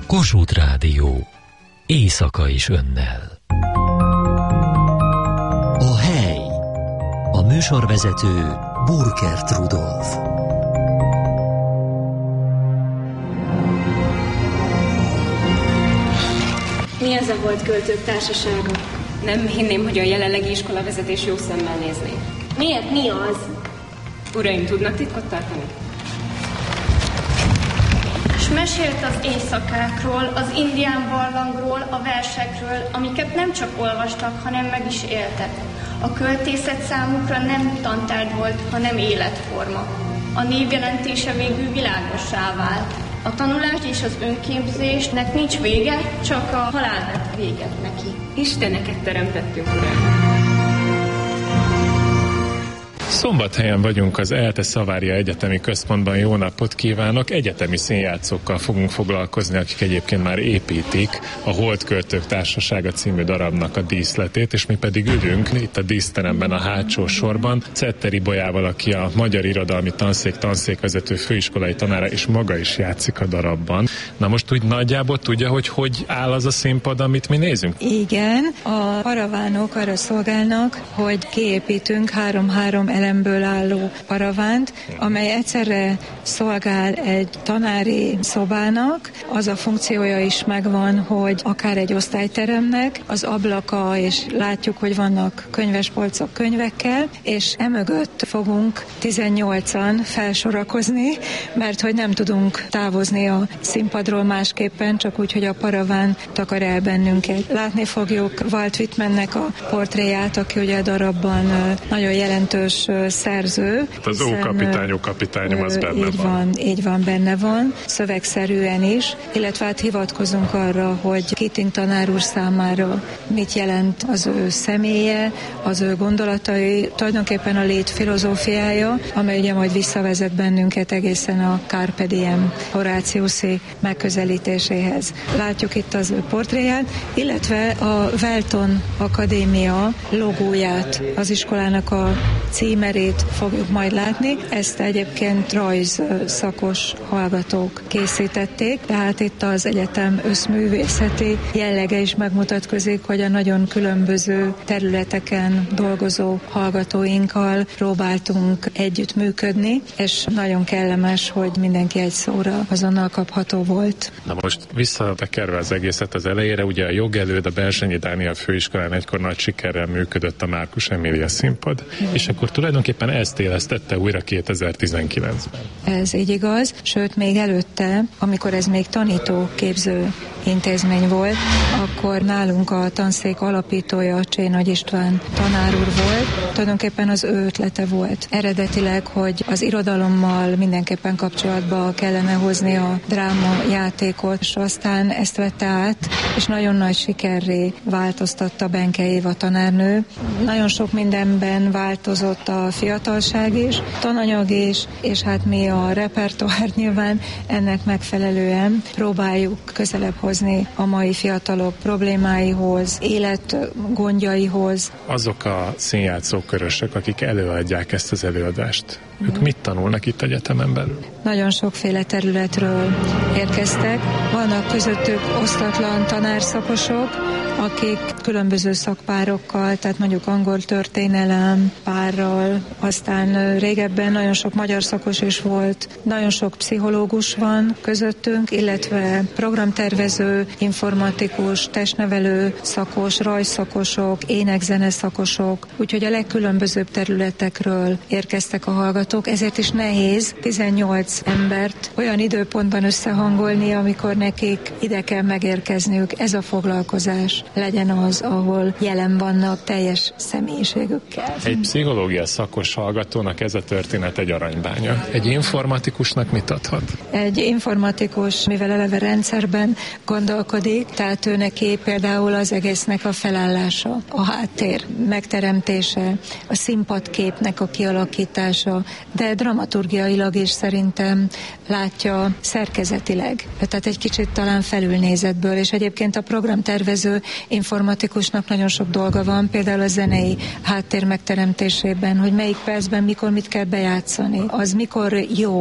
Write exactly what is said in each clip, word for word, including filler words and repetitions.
Kossuth Rádió. Éjszaka is önnel. A hely. A műsorvezető Burkert Rudolf. Mi ez a Volt Költők Társasága? Nem hinném, hogy a jelenlegi iskolavezetés jó szemmel nézné. Miért? Mi az? Uraim, tudnak titkot tartani? És mesélt az éjszakákról, az indián barlangról, a versekről, amiket nem csak olvastak, hanem meg is éltek. A költészet számukra nem tantárgy volt, hanem életforma. A névjelentése végül világossá vált. A tanulás és az önképzésnek nincs vége, csak a halál vett véget neki. Isteneket teremtettünk, Uram! Szombathelyen vagyunk az ELTE Szavária Egyetemi Központban. Jó napot kívánok! Egyetemi színjátszókkal fogunk foglalkozni, akik egyébként már építik a Holt Költők Társasága című darabnak a díszletét, és mi pedig ülünk itt a díszteremben a hátsó sorban Cetteri Bolyával, aki a Magyar Irodalmi Tanszék tanszékvezető főiskolai tanára, és maga is játszik a darabban. Na most úgy nagyjából tudja, hogy hogy áll az a színpad, amit mi nézünk? Igen, a paravánok arra szolgálnak, hogy kiépítünk három-három elemből álló paravánt, amely egyszerre szolgál egy tanári szobának, az a funkciója is megvan, hogy akár egy osztályteremnek, az ablaka, és látjuk, hogy vannak könyvespolcok könyvekkel, és emögött fogunk tizennyolcan felsorakozni, mert hogy nem tudunk távozni a színpadról másképpen, csak úgy, hogy a paraván takar el bennünket. Látni fogjuk Walt Whitmannek a portréját, aki ugye a darabban nagyon jelentős szerző. Az ókapitányú kapitányom az benne így van. van. Így van, benne van, szövegszerűen is, illetve hát hivatkozunk arra, hogy Keating tanár úr számára mit jelent az ő személye, az ő gondolatai, tulajdonképpen a lét filozófiája, amely ugye majd visszavezet bennünket egészen a Carpe Diem Horáciuszi megközelítéséhez. Látjuk itt az ő portréját, illetve a Welton Akadémia logóját, az iskolának a címerét fogjuk majd látni. Ezt egyébként rajz szakos hallgatók készítették, tehát itt az egyetem összművészeti jellege is megmutatkozik, hogy a nagyon különböző területeken dolgozó hallgatóinkkal próbáltunk együttműködni, és nagyon kellemes, hogy mindenki egy szóra azonnal kapható volt. Na most visszatekerve az egészet az elejére, ugye a jogelőd, a Berzsenyi Dániel főiskolán egykor nagy sikerrel működött a Márkus Emília színpad, igen. És akkor tulajdonképpen ezt élesztette újra kétezer-tizenkilencben. Ez így igaz, sőt még előtte, amikor ez még tanítóképző intézmény volt, akkor nálunk a tanszék alapítója Csé Nagy István tanár úr volt. Tulajdonképpen az ő ötlete volt eredetileg, hogy az irodalommal mindenképpen kapcsolatba kellene hozni a dráma játékot, és aztán ezt vette át, és nagyon nagy sikerré változtatta Benke Éva tanárnő. Nagyon sok mindenben változott a fiatalság is, tananyag is, és hát mi a repertoár nyilván ennek megfelelően próbáljuk közelebb hozni a mai fiatalok problémáihoz, életgondjaihoz. Azok a színjátszókörösök, akik előadják ezt az előadást, mm. ők mit tanulnak itt egyetemen belül? Nagyon sokféle területről érkeztek. Vannak közöttük osztatlan tanárszakosok, akik különböző szakpárokkal, tehát mondjuk angol történelem párral, aztán régebben nagyon sok magyar szakos is volt, nagyon sok pszichológus van közöttünk, illetve programtervező, informatikus, testnevelő szakos, rajzszakosok, ének-zene szakosok, úgyhogy a legkülönbözőbb területekről érkeztek a hallgatók, ezért is nehéz tizennyolc embert olyan időpontban összehangolni, amikor nekik ide kell megérkezniük. Ez a foglalkozás legyen az, ahol jelen vannak teljes személyiségükkel. Egy pszichológia szakos hallgatónak ez a történet egy aranybánya. Egy informatikusnak mit adhat? Egy informatikus, mivel eleve rendszerben gondolkodik, tehát ő neki például az egésznek a felállása, a háttér megteremtése, a színpadképnek a kialakítása, de dramaturgiailag is szerintem látja szerkezetileg. Tehát egy kicsit talán felülnézetből, és egyébként a programtervező informatikusnak nagyon sok dolga van, például a zenei háttér megteremtésében, hogy melyik percben mikor mit kell bejátszani. Az mikor jó,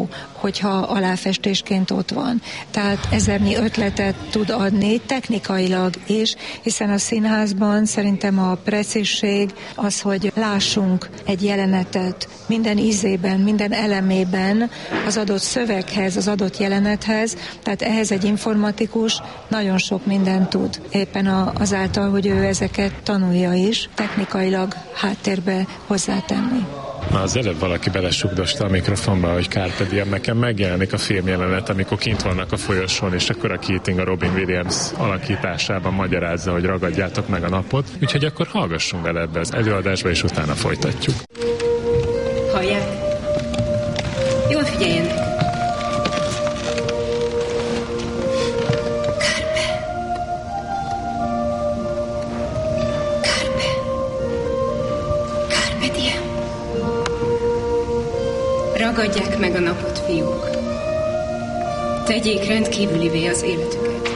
hogyha aláfestésként ott van. Tehát ezernyi ötletet tud adni technikailag is, hiszen a színházban szerintem a precízség az, hogy lássunk egy jelenetet minden ízében, minden elemében az adott szöveghez, az adott jelenethez, tehát ehhez egy informatikus nagyon sok mindent tud. Éppen azáltal, hogy ő ezeket tanulja is, technikailag háttérbe hozzátenni. Na, az előbb valaki belesugdosta a mikrofonba, hogy Carpe Diem, nekem megjelenik a filmjelenet, amikor kint vannak a folyosón, és akkor a Keating a Robin Williams alakításában magyarázza, hogy ragadjátok meg a napot. Úgyhogy akkor hallgassunk bele ebbe az előadásba, és utána folytatjuk. Hallják? Jól figyeljenek! Ragadják meg a napot, fiúk. Tegyék rendkívülivé az életüket.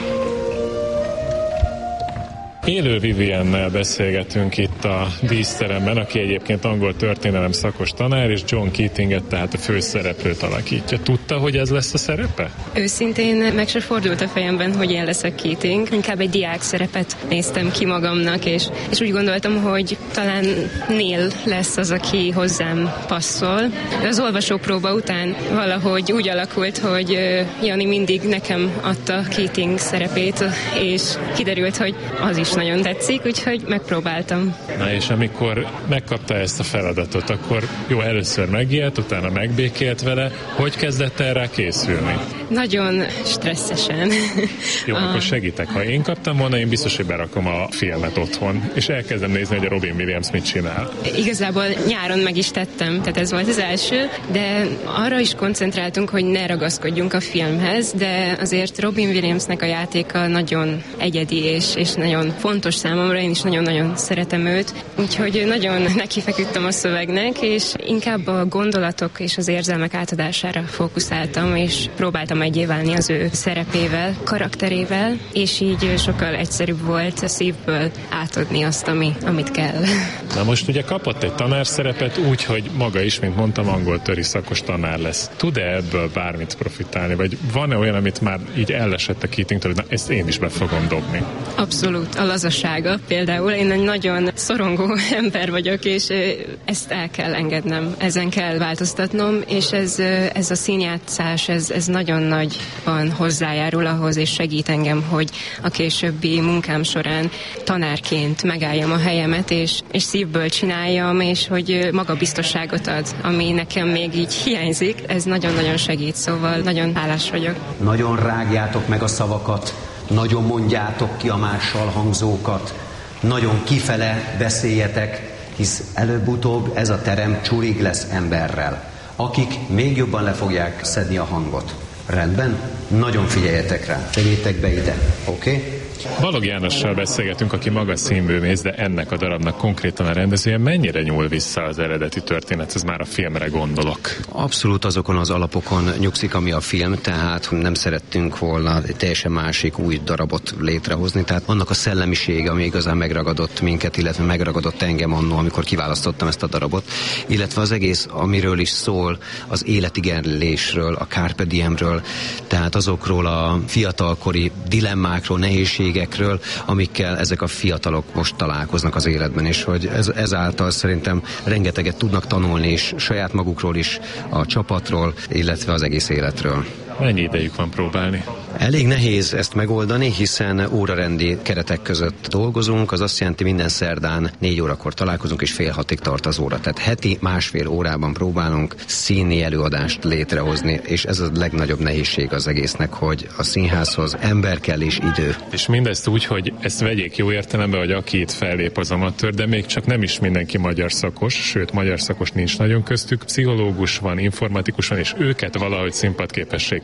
Élő Viviennel beszélgetünk itt a díszteremben, aki egyébként angol történelem szakos tanár, és John Keatinget, tehát a főszereplőt alakítja. Tudta, hogy ez lesz a szerepe? Őszintén meg se fordult a fejemben, hogy én leszek Keating. Inkább egy diák szerepet néztem ki magamnak, és, és úgy gondoltam, hogy talán Neil lesz az, aki hozzám passzol. De az olvasópróba után valahogy úgy alakult, hogy Jani mindig nekem adta Keating szerepét, és kiderült, hogy az is nagyon tetszik, úgyhogy megpróbáltam. Na és amikor megkapta ezt a feladatot, akkor jó, először megijedt, utána megbékélt vele. Hogy kezdett el rá készülni? Nagyon stresszesen. Jó, a... akkor segítek. Ha én kaptam volna, én biztos, hogy berakom a filmet otthon, és elkezdem nézni, hogy a Robin Williams mit csinál. Igazából nyáron meg is tettem, tehát ez volt az első, de arra is koncentráltunk, hogy ne ragaszkodjunk a filmhez, de azért Robin Williamsnek a játéka nagyon egyedi, és, és nagyon fontos számomra, én is nagyon-nagyon szeretem őt, úgyhogy nagyon nekifeküdtem a szövegnek, és inkább a gondolatok és az érzelmek átadására fókuszáltam, és próbáltam egyé válni az ő szerepével, karakterével, és így sokkal egyszerűbb volt a szívből átadni azt, ami, amit kell. Na most ugye kapott egy tanárszerepet úgy, hogy maga is, mint mondtam, angol töri szakos tanár lesz. Tud-e ebből bármit profitálni, vagy van-e olyan, amit már így ellesett a Keatingtől, hogy na, ezt én is be fogom dobni? Abszolút. A lazasága például. Én egy nagyon szorongó ember vagyok, és ezt el kell engednem, ezen kell változtatnom, és ez, ez a színjátszás, ez, ez nagyon nagyban hozzájárul ahhoz, és segít engem, hogy a későbbi munkám során tanárként megálljam a helyemet, és, és szívből csináljam, és hogy magabiztosságot ad, ami nekem még így hiányzik. Ez nagyon-nagyon segít, szóval nagyon hálás vagyok. Nagyon rágjátok meg a szavakat, nagyon mondjátok ki a mással hangzókat, nagyon kifele beszéljetek, hisz előbb-utóbb ez a terem csurig lesz emberrel, akik még jobban le fogják szedni a hangot. Rendben? Nagyon figyeljetek rá. Tegyétek be ide, oké? Okay? Balogh Jánossal beszélgetünk, aki maga színművész, de ennek a darabnak konkrétan a rendezője. Mennyire nyúl vissza az eredeti történet? Ez már a filmre gondolok. Abszolút azokon az alapokon nyugszik, ami a film, tehát nem szerettünk volna egy teljesen másik új darabot létrehozni, tehát annak a szellemisége, ami igazán megragadott minket, illetve megragadott engem annó, amikor kiválasztottam ezt a darabot, illetve az egész, amiről is szól, az életigenlésről, a Carpe Diemről, tehát azokról a fiatalkori dilemmákról, nehézségekről, amikkel ezek a fiatalok most találkoznak az életben, és hogy ez, ezáltal szerintem rengeteget tudnak tanulni is saját magukról is, a csapatról, illetve az egész életről. Mennyi idejük van próbálni? Elég nehéz ezt megoldani, hiszen órarendi keretek között dolgozunk, az azt jelenti, minden szerdán négy órakor találkozunk, és fél hatig tart az óra. Tehát heti másfél órában próbálunk színi előadást létrehozni, és ez a legnagyobb nehézség az egésznek, hogy a színházhoz ember kell és idő. És mindezt úgy, hogy ezt vegyék jó értelembe, hogy aki itt fellép az amatőr, de még csak nem is mindenki magyar szakos, sőt, magyar szakos nincs nagyon köztük, pszichológus van, informatikus van, és őket valahogy színpadképessé kell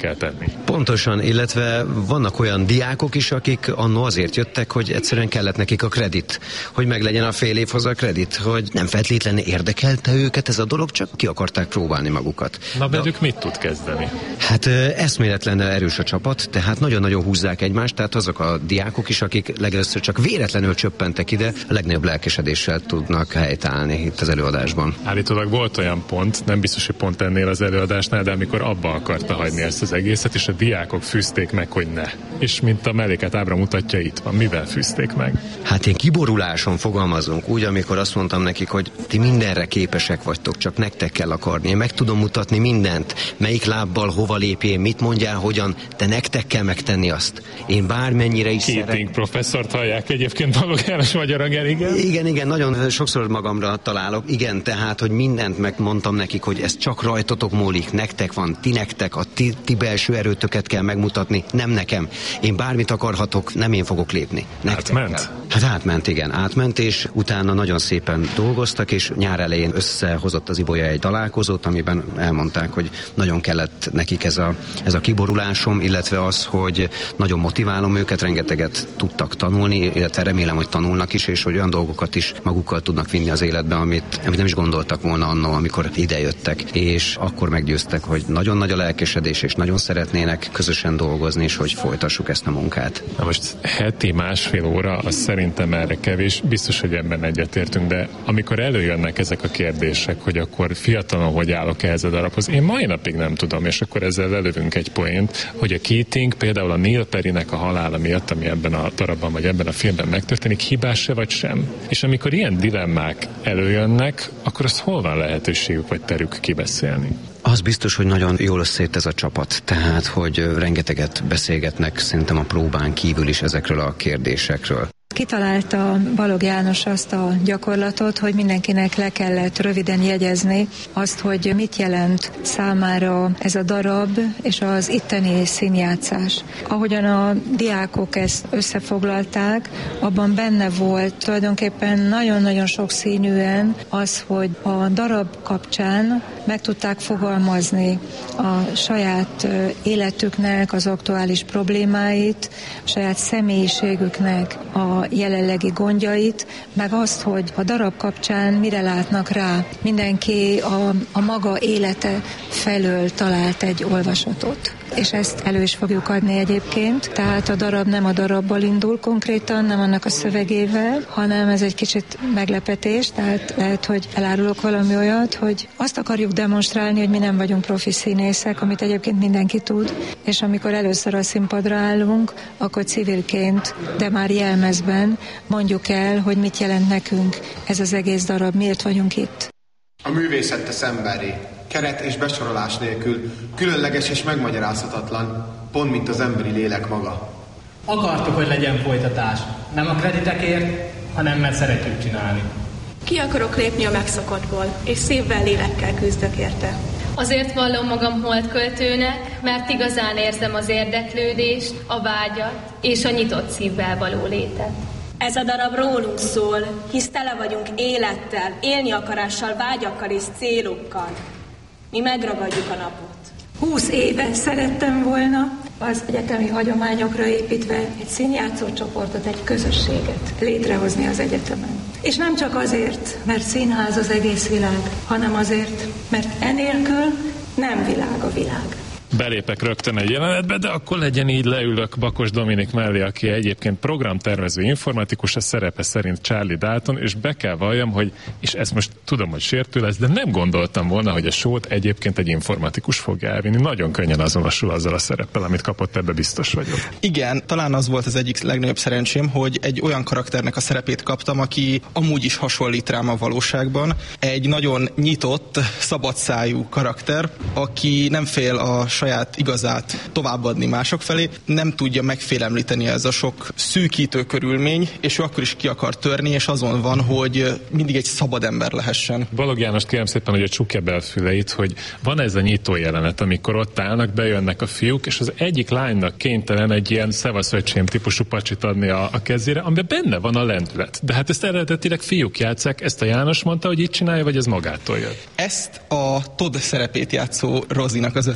kell tenni. Pontosan, illetve vannak olyan diákok is, akik annó azért jöttek, hogy egyszerűen kellett nekik a kredit, hogy meglegyen a fél évhoz a kredit, hogy nem feltétlenül érdekelte őket ez a dolog, csak ki akarták próbálni magukat. Na, velük mit tud kezdeni? Hát eszméletlen erős a csapat, tehát nagyon-nagyon húzzák egymást, tehát azok a diákok is, akik legelőször csak véletlenül csöppentek ide, a legnagyobb lelkesedéssel tudnak helytállni itt az előadásban. Állítólag volt olyan pont, nem biztos, hogy pont ennél az előadásnál, de amikor abba akarta hagyni ezt az egészet, és a diákok fűzték meg, hogy ne. És mint a melléket ábra mutatja, itt van. Mivel fűzték meg? Hát én kiboruláson fogalmazunk, úgy, amikor azt mondtam nekik, hogy ti mindenre képesek vagytok, csak nektek kell akarni. Én meg tudom mutatni mindent, melyik lábbal hova lépjél, mit mondjál, hogyan, de nektek kell megtenni azt. Én bármennyire is Keating szeret... professzort hallják egyébként Balogh János Magyaranger, igen? Igen, igen, nagyon sokszor magamra találok. Igen, tehát, hogy mindent megmondtam nekik, hogy ez csak rajtatok múlik, nektek van, ti nektek, a ti, ti belső erőtöket kell megmutatni, nem nekem. Én bármit akarhatok, nem én fogok lépni. Nektek Átment? kell. Hát átment, igen, átment, és utána nagyon szépen dolgoztak, és nyár elején összehozott az Ibolya egy találkozót, amiben elmondták, hogy nagyon kellett nekik ez a, ez a kiborulásom, illetve az, hogy nagyon motiválom őket, rengeteget tudtak tanulni, illetve remélem, hogy tanulnak is, és hogy olyan dolgokat is magukkal tudnak vinni az életbe, amit, amit nem is gondoltak volna annó, amikor idejöttek, és akkor meggyőztek, hogy nagyon nagy a lelkesedés, és nagyon szeretnének közösen dolgozni, és hogy folytassuk ezt a munkát. Na most heti másfél óra, az szerintem erre kevés, biztos, hogy ebben egyetértünk, de amikor előjönnek ezek a kérdések, hogy akkor fiatalon hogy állok ehhez a darabhoz, én mai napig nem tudom, és akkor ezzel lelövünk egy poént, hogy a Keating például a Neil Perrynek a halála miatt, ami ebben a darabban vagy ebben a filmben megtörténik, hibás-e vagy sem? És amikor ilyen dilemmák előjönnek, akkor az hol van lehetőségük vagy terük kibeszélni? Az biztos, hogy nagyon jól összejött ez a csapat, tehát, hogy rengeteget beszélgetnek szerintem a próbán kívül is ezekről a kérdésekről. Kitalálta Balogh János azt a gyakorlatot, hogy mindenkinek le kellett röviden jegyezni azt, hogy mit jelent számára ez a darab és az itteni színjátszás. Ahogyan a diákok ezt összefoglalták, abban benne volt tulajdonképpen nagyon-nagyon sokszínűen az, hogy a darab kapcsán meg tudták fogalmazni a saját életüknek az aktuális problémáit, a saját személyiségüknek a jelenlegi gondjait, meg azt, hogy a darab kapcsán mire látnak rá. Mindenki a, a maga élete felől talált egy olvasatot. És ezt elő is fogjuk adni egyébként. Tehát a darab nem a darabbal indul konkrétan, nem annak a szövegével, hanem ez egy kicsit meglepetés, tehát lehet, hogy elárulok valami olyat, hogy azt akarjuk demonstrálni, hogy mi nem vagyunk profi színészek, amit egyébként mindenki tud, és amikor először a színpadra állunk, akkor civilként, de már jelmezben mondjuk el, hogy mit jelent nekünk ez az egész darab, miért vagyunk itt. A művészet tesz emberré, keret és besorolás nélkül, különleges és megmagyarázhatatlan, pont mint az emberi lélek maga. Akartuk, hogy legyen folytatás, nem a kreditekért, hanem mert szeretjük csinálni. Ki akarok lépni a megszokottból, és szívvel, lélekkel küzdök érte. Azért vallom magam holdköltőnek, mert igazán érzem az érdeklődést, a vágyat és a nyitott szívvel való létet. Ez a darab rólunk szól, hisz tele vagyunk élettel, élni akarással, vágyakkal és célokkal. Mi megragadjuk a napot. Húsz éve szerettem volna az egyetemi hagyományokra építve egy színjátszó csoportot, egy közösséget létrehozni az egyetemen. És nem csak azért, mert színház az egész világ, hanem azért, mert enélkül nem világ a világ. Belépek rögtön egy jelenetbe, de akkor legyen így, leülök Bakos Dominik mellé, aki egyébként programtervező informatikus, a szerepe szerint Charlie Dalton, és be kell valljam, hogy, és ezt most tudom, hogy sértő lesz, de nem gondoltam volna, hogy a show-t egyébként egy informatikus fogja elvinni. Nagyon könnyen azonosul azzal a szereppel, amit kapott, ebbe biztos vagyok. Igen, talán az volt az egyik legnagyobb szerencsém, hogy egy olyan karakternek a szerepét kaptam, aki amúgy is hasonlít rám a valóságban. Egy nagyon nyitott, szabadszájú karakter, aki nem fél a saját igazát továbbadni mások felé, nem tudja megfélemlíteni ez a sok szűkítő körülmény, és ő akkor is ki akar törni, és azon van, hogy mindig egy szabad ember lehessen. Balogh Jánost kérem szépen, hogy a csukja be a füleit, hogy van ez a nyitó jelenet, amikor ott állnak, bejönnek a fiúk, és az egyik lánynak kénytelen egy ilyen szevaszöcsém típusú pacsit adni a, a kezére, amiben benne van a lendület. De hát ezt eredetileg fiúk játsszák, ezt a János mondta, hogy így csinálja, vagy ez magától jött? Ezt a Todd szerepét játszó Rozinak az ötlete volt.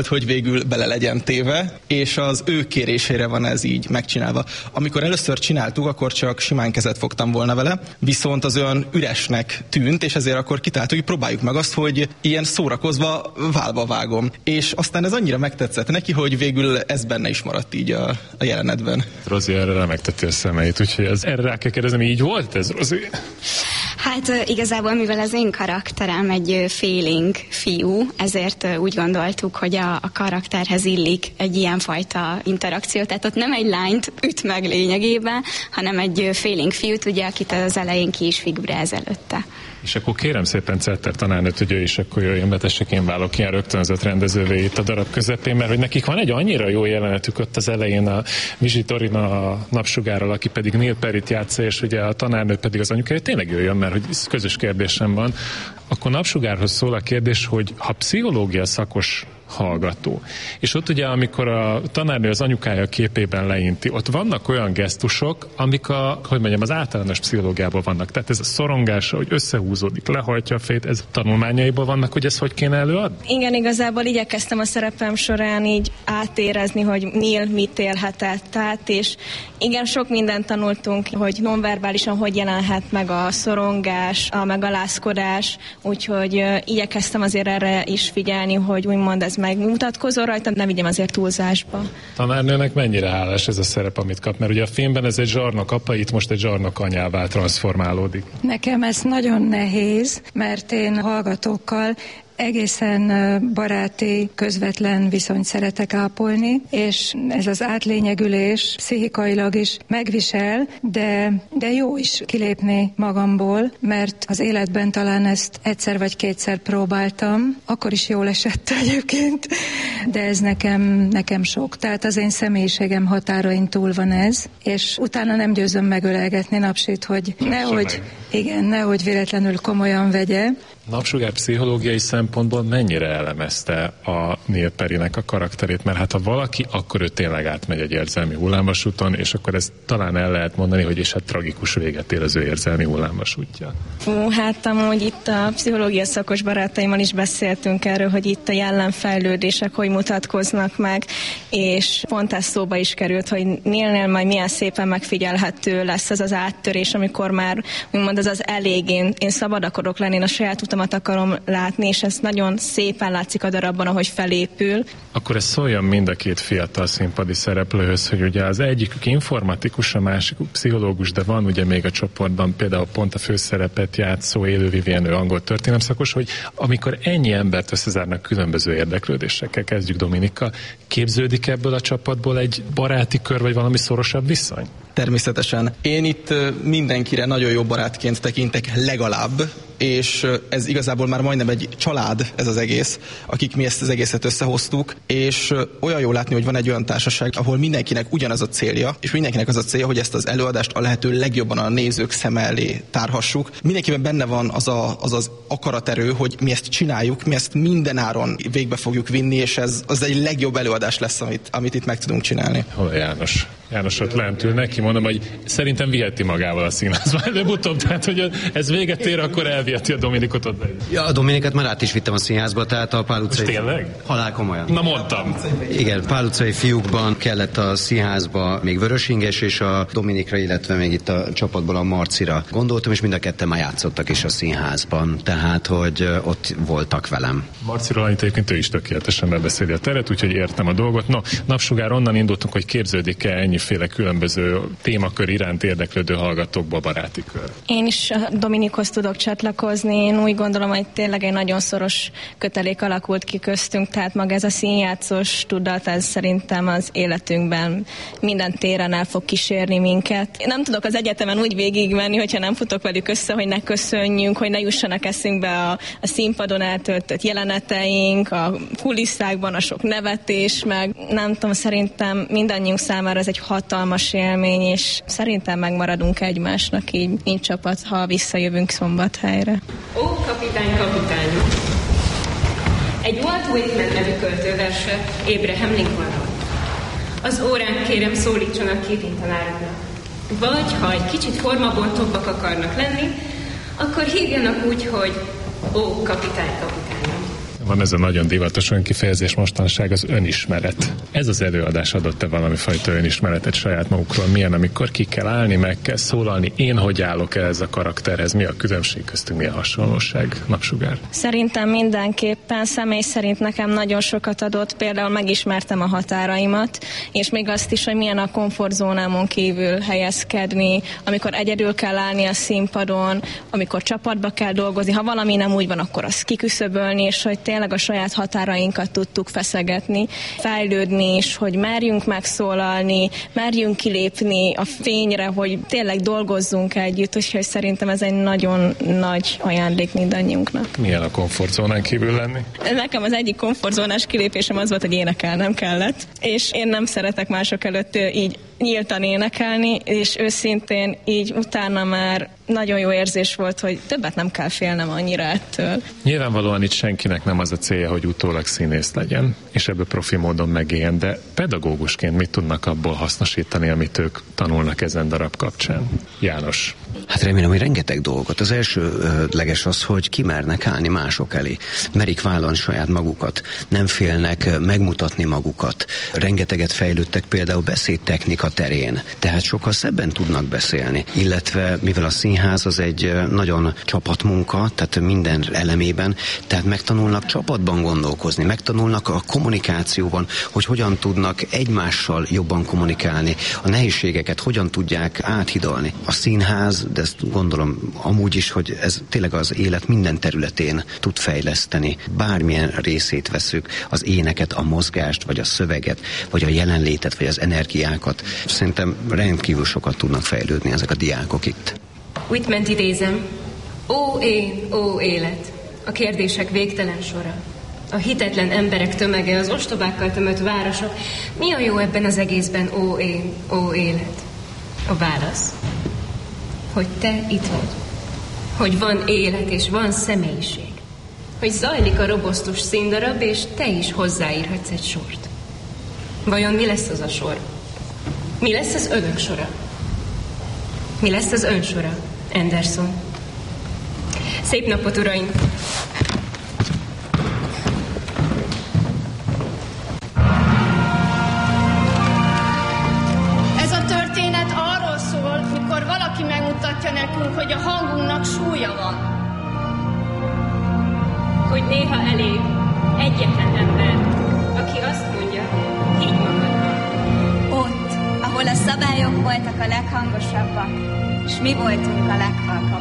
volt, hogy végül bele legyen téve, és az ő kérésére van ez így megcsinálva. Amikor először csináltuk, akkor csak simán kezet fogtam volna vele, viszont az olyan üresnek tűnt, és ezért akkor kitáltuk, hogy próbáljuk meg azt, hogy ilyen szórakozva válba vágom. És aztán ez annyira megtetszett neki, hogy végül ez benne is maradt így a, a jelenetben. Rozi erre remegteti a szemeit, úgyhogy ez, erre rá kell kérdezem, így volt ez, Rozi? Hát igazából, mivel az én karakterem egy félénk fiú, ezért úgy gondoltuk, hogy a, a karakterhez illik egy ilyenfajta interakció. Tehát ott nem egy lányt üt meg lényegében, hanem egy félénk fiút, ugye, akit az elején ki is figuráz előtte. És akkor kérem szépen Cetter tanárnőt, hogy ő is akkor jöjjön be, tessék, én válok ilyen rögtönzött rendezővé itt a darab közepén, mert hogy nekik van egy annyira jó jelenetük ott az elején, a Mizsi Torina a Napsugárral, aki pedig Neil Perryt játsza, és ugye a tanárnő pedig az anyukája, tényleg jöjjön, mert hogy közös kérdésem van. Akkor Napsugárhoz szól a kérdés, hogy ha pszichológia szakos hallgató. És ott ugye, amikor a tanárnő az anyukája képében leinti, ott vannak olyan gesztusok, amik a, hogy mondjam, az általános pszichológiában vannak. Tehát ez a szorongása, hogy összehúzódik, lehajtja a fejét, ez tanulmányaiból vannak, hogy ezt hogy kéne előadni? Igen, igazából igyekeztem a szerepem során így átérezni, hogy Neil mit élhetett át, és igen, sok mindent tanultunk, hogy nonverbálisan hogy jelenhet meg a szorongás, a megalázkodás, úgyhogy uh, igyekeztem azért erre is figyelni, hogy úgymond ez megmutatkozó rajta, nem vigyem azért túlzásba. Tanárnőnek mennyire hálás ez a szerep, amit kap? Mert ugye a filmben ez egy zsarnok apa, itt most egy zsarnok anyává transformálódik. Nekem ez nagyon nehéz, mert én hallgatókkal egészen baráti, közvetlen viszonyt szeretek ápolni, és ez az átlényegülés pszichikailag is megvisel, de, de jó is kilépni magamból, mert az életben talán ezt egyszer vagy kétszer próbáltam, akkor is jól esett egyébként, de ez nekem, nekem sok. Tehát az én személyiségem határain túl van ez, és utána nem győzöm megölelgetni Napsit, hogy nehogy, igen, nehogy véletlenül komolyan vegye. Napsugár pszichológiai szempontból mennyire elemezte a Neil Perrynek a karakterét? Mert hát ha valaki, akkor ő tényleg átmegy egy érzelmi hullámvasúton, és akkor ezt talán el lehet mondani, hogy és hát tragikus véget ér az ő érzelmi hullámvasútja. Ó, hát amúgy itt a pszichológia szakos barátaimmal is beszéltünk erről, hogy itt a jellemfejlődések hogy mutatkoznak meg, és pont ez szóba is került, hogy Neilnél majd milyen szépen megfigyelhető lesz az az áttörés, amikor már úgymond az az elég, én, én szabad akarok lenni, én a saját utamat akarom látni, és ez nagyon szépen látszik a darabban, ahogy felépül. Akkor ez szóljon mind a két fiatal színpadi szereplőhöz, hogy ugye az egyikük informatikus, a másikuk pszichológus, de van ugye még a csoportban például pont a főszerepet játszó Élő Vivien, ő angol történelemszakos, hogy amikor ennyi embert összezárnak különböző érdeklődésekkel, kezdjük Dominika, képződik ebből a csapatból egy baráti kör, vagy valami szorosabb viszony? Természetesen. Én itt mindenkire nagyon jó barátként tekintek legalább, és ez igazából már majdnem egy család ez az egész, akik mi ezt az egészet összehoztuk, és olyan jó látni, hogy van egy olyan társaság, ahol mindenkinek ugyanaz a célja, és mindenkinek az a célja, hogy ezt az előadást a lehető legjobban a nézők szem elé tárhassuk. Mindenkiben benne van az a, az, az akaraterő, hogy mi ezt csináljuk, mi ezt mindenáron végbe fogjuk vinni, és ez az egy legjobb előadás lesz, amit, amit itt meg tudunk csinálni. Hol a János? János ott lent ül, neki mondom, hogy szerintem viheti magával a színházba előbb-utóbb, tehát hogy ez véget ér, akkor elviheti a Dominikot oda. Ja, a Dominiket már át is vittem a színházba, tehát a Pál utcai... Most tényleg? Halál komolyan. Na mondtam. Igen, Pál utcai fiúkban kellett a színházba még Vörösinges, és a Dominikra, illetve még itt a csapatból a Marcira gondoltam, és mind a ketten már játszottak is a színházban, tehát hogy ott voltak velem. Marciról annyit egyébként ő is tökéletesen bebeszéli a teret, úgyhogy értem a dolgot. No, Napsugár, onnan indultunk, hogy képződik-e ennyiféle különböző témakör iránt érdeklődő hallgatókba baráti kör. Én is a Dominikhoz tudok csatlakozni. Én úgy gondolom, hogy tényleg egy nagyon szoros kötelék alakult ki köztünk, tehát maga ez a színjátszós tudat, ez szerintem az életünkben minden téren el fog kísérni minket. Én nem tudok az egyetemen úgy végigmenni, hogyha nem futok velük össze, hogy ne köszönjünk, hogy ne jussanak eszünkbe a, a színpadon eltöltött jeleneteink, a kulisszákban a sok nevetés, meg nem tudom, szerintem mindannyiunk számára ez egy hatalmas élmény, és szerintem megmaradunk egymásnak így, mint csapat, ha visszajövünk Szombathelyre. Ó, kapitány, kapitány! Egy Walt Whitman nevű költőverse Abraham Lincolnról. Az órán kérem szólítsanak Keating tanároknak. Vagy, ha egy kicsit formabontóbbak akarnak lenni, akkor hívjanak úgy, hogy ó, kapitány, kapitányom. Van ez a nagyon divatos önkifejezés mostanság, az önismeret. Ez az előadás adott-e valami fajta önismeretet saját magukról? Milyen, amikor ki kell állni, meg kell szólalni? Én hogy állok ehhez a karakterhez? Mi a különbség köztünk, mi a hasonlóság? Napsugár. Szerintem mindenképpen, személy szerint nekem nagyon sokat adott, például megismertem a határaimat, és még azt is, hogy milyen a komfortzónámon kívül helyezkedni, amikor egyedül kell állni a színpadon, amikor csapatba kell dolgozni, ha valami nem úgy van, akkor azt kiküszöbölni, és hogy tényleg a saját határainkat tudtuk feszegetni, fejlődni is, hogy merjünk megszólalni, merjünk kilépni a fényre, hogy tényleg dolgozzunk együtt, úgyhogy szerintem ez egy nagyon nagy ajándék mindannyiunknak. Milyen a komfortzónán kívül lenni? Nekem az egyik komfortzónás kilépésem az volt, hogy énekelnem kellett, és én nem szeretek mások előtt így nyíltan énekelni, és őszintén így utána már nagyon jó érzés volt, hogy többet nem kell félnem annyira ettől. Nyilvánvalóan itt senkinek nem az a célja, hogy utólag színész legyen, és ebből profi módon megéljen, de pedagógusként mit tudnak abból hasznosítani, amit ők tanulnak ezen darab kapcsán? János. Hát remélem, hogy rengeteg dolgot. Az elsőleges az, hogy kimernek állni mások elé. Merik vállalni saját magukat. Nem félnek megmutatni magukat. Rengeteget fejlődtek például beszédtechnika terén. Tehát sokkal szebben tudnak beszélni. Illetve, mivel a színház az egy nagyon csapatmunka, tehát minden elemében, tehát megtanulnak csapatban gondolkozni, megtanulnak a kommunikációban, hogy hogyan tudnak egymással jobban kommunikálni, a nehézségeket hogyan tudják áthidalni. A színház, de ezt gondolom amúgy is, hogy ez tényleg az élet minden területén tud fejleszteni. Bármilyen részét veszük, az éneket, a mozgást, vagy a szöveget, vagy a jelenlétet, vagy az energiákat. Szerintem rendkívül sokat tudnak fejlődni ezek a diákok itt. Whitman-t idézem. Ó én, ó élet, a kérdések végtelen sora. A hitetlen emberek tömege, az ostobákkal tömött városok. Mi a jó ebben az egészben, ó én, ó élet? A válasz, hogy te itt vagy. Hogy van élet és van személyiség. Hogy zajlik a robosztus színdarab, és te is hozzáírhatsz egy sort. Vajon mi lesz az a sor? Mi lesz az önök sora? Mi lesz az ön sora, Anderson? Szép napot, uraim! Ez a történet arról szól, mikor valaki megmutatja nekünk, hogy a hangunknak súlya van. Hogy néha elég egyetlen ember, aki azt mondja, higgy magadban. Ott, ahol a szabályok voltak a leghangosabbak, és mi voltunk a leghalkabbak.